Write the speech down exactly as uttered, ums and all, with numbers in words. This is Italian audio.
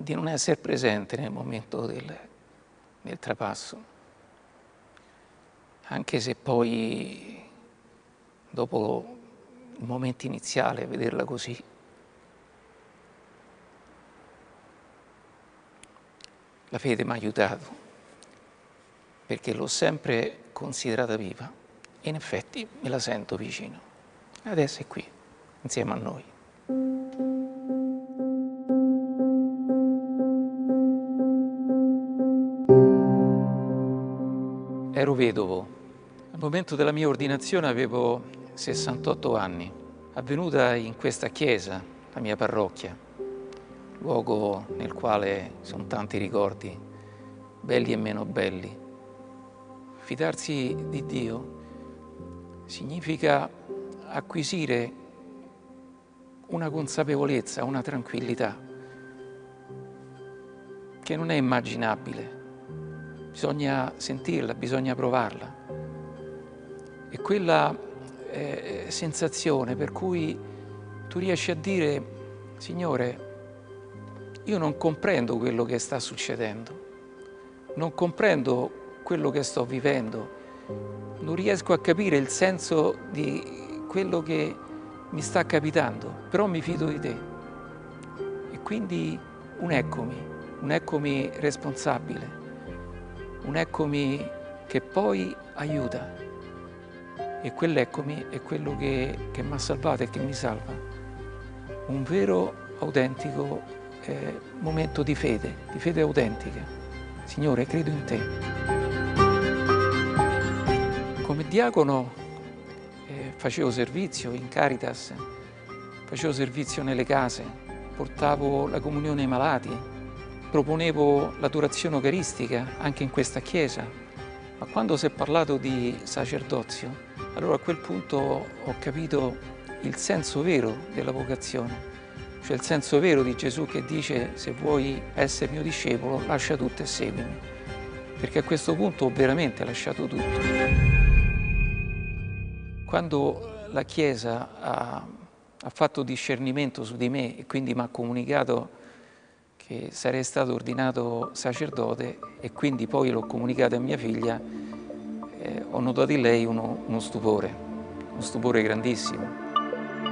di non essere presente nel momento del, del trapasso, anche se poi dopo il momento iniziale, vederla così, la fede mi ha aiutato, perché l'ho sempre considerata viva e in effetti me la sento vicino. Adesso è qui, insieme a noi. Ero vedovo. Al momento della mia ordinazione avevo sessantotto anni, avvenuta in questa chiesa, la mia parrocchia, luogo nel quale sono tanti ricordi, belli e meno belli. Fidarsi di Dio significa acquisire una consapevolezza, una tranquillità che non è immaginabile. Bisogna sentirla, bisogna provarla. E quella eh, sensazione per cui tu riesci a dire: Signore, io non comprendo quello che sta succedendo, non comprendo quello che sto vivendo, non riesco a capire il senso di quello che mi sta capitando, però mi fido di te. E quindi un eccomi, un eccomi responsabile, un eccomi che poi aiuta. E quell'eccomi è quello che, che mi ha salvato e che mi salva. Un vero, autentico eh, momento di fede, di fede autentica. Signore, credo in te. Come diacono eh, facevo servizio in Caritas, facevo servizio nelle case, portavo la comunione ai malati, proponevo l'adorazione eucaristica anche in questa chiesa. Ma quando si è parlato di sacerdozio, allora a quel punto ho capito il senso vero della vocazione, cioè il senso vero di Gesù che dice: se vuoi essere mio discepolo, lascia tutto e seguimi. Perché a questo punto ho veramente lasciato tutto. Quando la Chiesa ha, ha fatto discernimento su di me e quindi mi ha comunicato che sarei stato ordinato sacerdote e quindi poi l'ho comunicato a mia figlia, eh, ho notato in lei uno, uno stupore, uno stupore grandissimo.